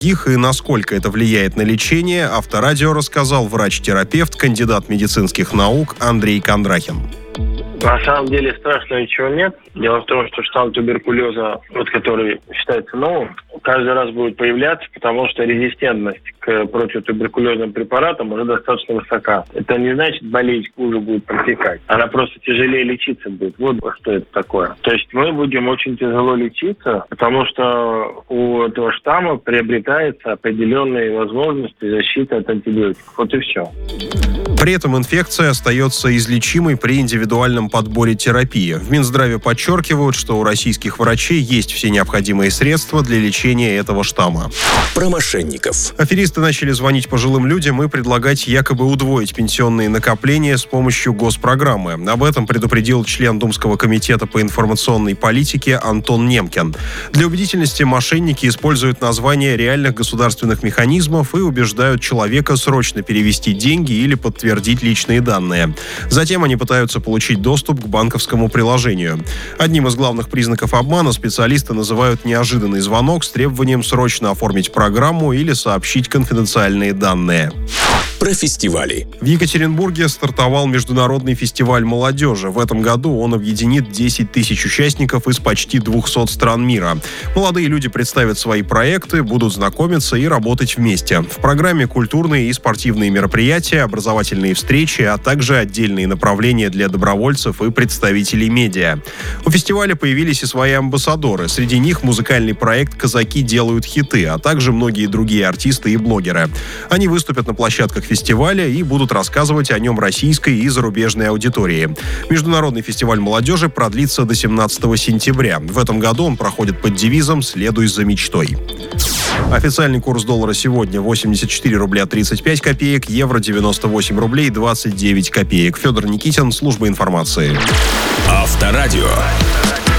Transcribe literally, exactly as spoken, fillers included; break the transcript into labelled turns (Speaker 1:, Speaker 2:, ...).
Speaker 1: их и насколько это влияет на лечение, Авторадио рассказал врач-терапевт, кандидат медицинских наук Андрей Кондрахин.
Speaker 2: На самом деле страшного ничего нет. Дело в том, что штамм туберкулеза, вот который считается новым, каждый раз будет появляться, потому что резистентность к противотуберкулезным препаратам уже достаточно высока. Это не значит, болезнь хуже будет протекать. Она просто тяжелее лечиться будет. Вот что это такое. То есть мы будем очень тяжело лечиться, потому что у этого штамма приобретаются определенные возможности защиты от антибиотиков. Вот и все.
Speaker 1: При этом инфекция остается излечимой при индивидуальном подборе терапии. В Минздраве подчеркивают, что у российских врачей есть все необходимые средства для лечения этого штамма.
Speaker 3: Про мошенников.
Speaker 1: Аферисты начали звонить пожилым людям и предлагать якобы удвоить пенсионные накопления с помощью госпрограммы. Об этом предупредил член Думского комитета по информационной политике Антон Немкин. Для убедительности мошенники используют названия реальных государственных механизмов и убеждают человека срочно перевести деньги или подтвердить личные данные. Затем они пытаются получить доступ к банковскому приложению. Одним из главных признаков обмана специалисты называют неожиданный звонок с требованием срочно оформить программу или сообщить конфиденциальные данные.
Speaker 3: Про фестивали.
Speaker 1: В Екатеринбурге стартовал международный фестиваль молодежи. В этом году он объединит десять тысяч участников из почти двухсот стран мира. Молодые люди представят свои проекты, будут знакомиться и работать вместе. В программе культурные и спортивные мероприятия, образовательные встречи, а также отдельные направления для добровольцев и представителей медиа. У фестиваля появились и свои амбассадоры. Среди них музыкальный проект «Казаки делают хиты», а также многие другие артисты и блогеры. Они выступят на площадках фестиваля и будут рассказывать о нем российской и зарубежной аудитории. Международный фестиваль молодежи продлится до семнадцатого сентября. В этом году он проходит под девизом «Следуй за мечтой». Официальный курс доллара сегодня восемьдесят четыре рубля тридцать пять копеек, евро девяносто восемь рублей двадцать девять копеек. Федор Никитин, служба информации.
Speaker 3: Авторадио.